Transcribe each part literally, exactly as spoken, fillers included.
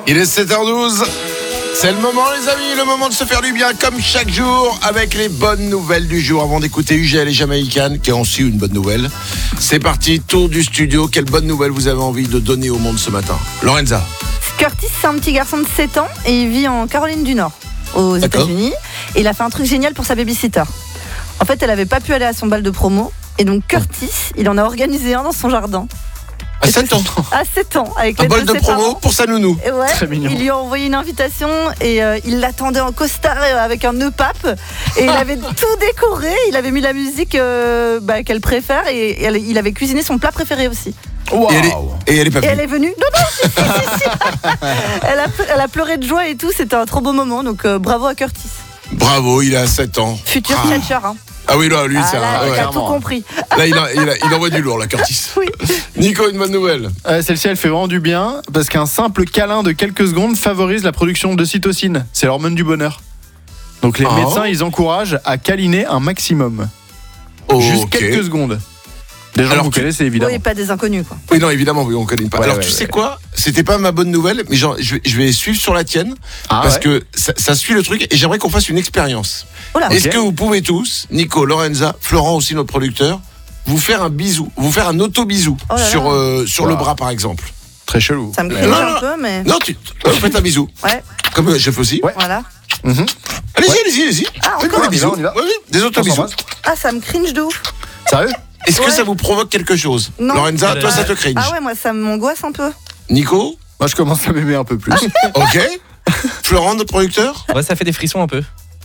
Il est sept heures douze. C'est le moment, les amis, le moment de se faire du bien comme chaque jour avec les bonnes nouvelles du jour. Avant d'écouter U G L et Jamaïcaine, qui ont aussi une bonne nouvelle. C'est parti, tour du studio. Quelle bonne nouvelle vous avez envie de donner au monde ce matin? Lorenza. Curtis, c'est un petit garçon de sept ans et il vit en Caroline du Nord, aux D'accord. États-Unis. Et il a fait un truc génial pour sa babysitter. En fait, elle n'avait pas pu aller à son bal de promo. Et donc Curtis, il en a organisé un dans son jardin. À sept ans. À sept ans, avec Un l'aide bol de ses promo parents. pour sa nounou. Et ouais, Très mignon. il lui a envoyé une invitation et euh, il l'attendait en costard euh, avec un nœud pape et il avait tout décoré, il avait mis la musique euh, bah, qu'elle préfère et, et elle- il avait cuisiné son plat préféré aussi. Wow. Et elle est, et elle est pas Et venue. elle est venue. Non, non, si, si, si, si. Elle, a, elle a pleuré de joie et tout, c'était un trop beau moment, donc euh, bravo à Curtis. Bravo, il a sept ans. Futur Ah. catcheur, hein. Ah oui, là, lui, Ah, c'est là, un. il ouais. a tout clairement. compris. Là, il, a- il, a- il envoie du lourd, là, Curtis. Oui. Nico, une bonne nouvelle. Euh, Celle-ci, elle fait vraiment du bien parce qu'un simple câlin de quelques secondes favorise la production d'ocytocine. C'est l'hormone du bonheur. Donc les Ah. médecins, ils encouragent à câliner un maximum. Juste Ok. quelques secondes. Des gens Alors, que vous tu- connaissez évidemment. Oui, pas des inconnus, quoi. Oui, non, évidemment, oui, on connaît pas. Ouais, Alors, ouais, tu ouais. sais quoi? C'était pas ma bonne nouvelle, mais genre, je, vais, je vais suivre sur la tienne Ah parce ouais. que ça, ça suit le truc et j'aimerais qu'on fasse une expérience. Oh là. Est-ce Ok. que vous pouvez tous, Nico, Lorenza, Florent aussi, notre producteur, vous faire un bisou, vous faire un auto-bisou Oh là là. sur, euh, sur le Wow. bras, par exemple? Très chelou. Ça me Ouais. cringe non, un non. peu, mais Non, tu euh, faites un bisou. ouais, Comme euh, je fais aussi. Ouais. voilà. Mhm. Allez-y, Ouais. allez-y, allez-y. Ah, Faites encore des On y bisous. va, on y va. Oui, oui, des On auto-bisous. s'embrasse. Ah, ça me cringe de ouf. Sérieux? Est-ce que Ouais. ça vous provoque quelque chose? Non. Lorenza, Euh, toi, ça te cringe. Ah ouais, moi, ça m'angoisse un peu. Nico? Moi, je commence à m'aimer un peu plus. Ok. Florent, notre producteur? Ouais, ça fait des frissons un peu.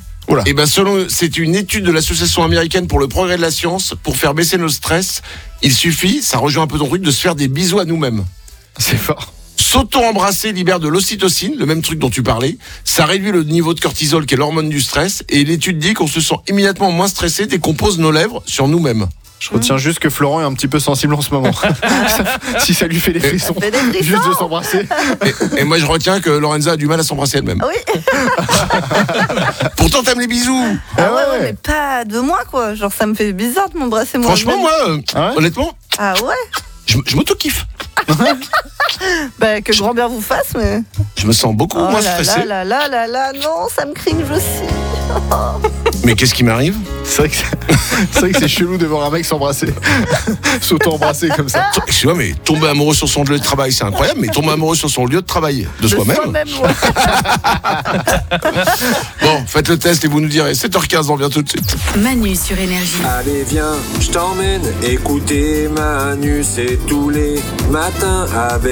Eh ben selon, c'est une étude de l'association américaine pour le progrès de la science. Pour faire baisser nos stress, il suffit, ça rejoint un peu ton truc, de se faire des bisous à nous-mêmes. C'est fort. S'auto-embrasser libère de l'ocytocine, le même truc dont tu parlais. Ça réduit le niveau de cortisol, qui est l'hormone du stress. Et l'étude dit qu'on se sent immédiatement moins stressé dès qu'on pose nos lèvres sur nous-mêmes. Je retiens juste que Florent est un petit peu sensible en ce moment. Si ça lui fait des frissons. fait des frissons. Juste de s'embrasser. Et, et moi, je retiens que Lorenza a du mal à s'embrasser elle-même. Ah oui. Pourtant, t'aimes les bisous. Ah ouais, ouais, ouais, ouais. mais pas de moi, quoi. Genre, ça me fait bizarre de m'embrasser moi. Franchement, moi, euh, Ah ouais honnêtement, Ah ouais. je, je m'auto-kiffe. Bah, que grand bien vous fasse, mais. Je me sens beaucoup Oh moins là stressé. là là là là là, non, ça me cringe aussi. Mais qu'est-ce qui m'arrive? C'est vrai que c'est, c'est vrai que c'est chelou de voir un mec s'embrasser. S'auto-embrasser comme ça. Excuse-moi, mais tomber amoureux sur son lieu de travail, c'est incroyable, mais tomber amoureux sur son lieu de travail de, De soi-même. soi-même, ouais. Bon, faites le test et vous nous direz. sept heures quinze, on vient tout de suite. Manu sur Énergie. Allez viens, je t'emmène écouter Manu, c'est tous les matins avec